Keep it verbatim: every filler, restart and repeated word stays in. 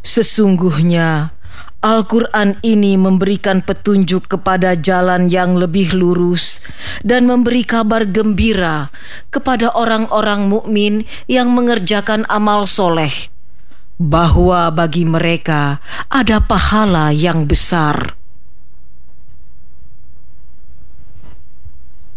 Sesungguhnya Al-Quran ini memberikan petunjuk kepada jalan yang lebih lurus dan memberi kabar gembira kepada orang-orang mukmin yang mengerjakan amal soleh, bahwa bagi mereka ada pahala yang besar.